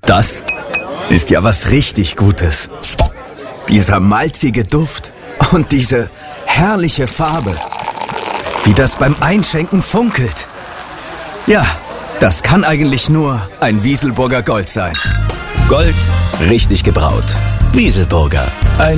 Das ist ja was richtig Gutes. Dieser malzige Duft und diese herrliche Farbe. Wie das beim Einschenken funkelt. Ja, das kann eigentlich nur ein Wieselburger Gold sein. Gold, richtig gebraut. Wieselburger.